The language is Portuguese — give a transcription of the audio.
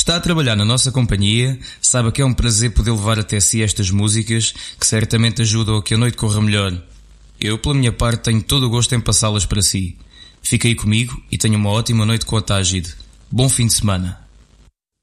está a trabalhar na nossa companhia, saiba que é um prazer poder levar até si estas músicas que certamente ajudam a que a noite corra melhor. Eu, pela minha parte, tenho todo o gosto em passá-las para si. Fique aí comigo e tenha uma ótima noite com a Tágide. Bom fim de semana.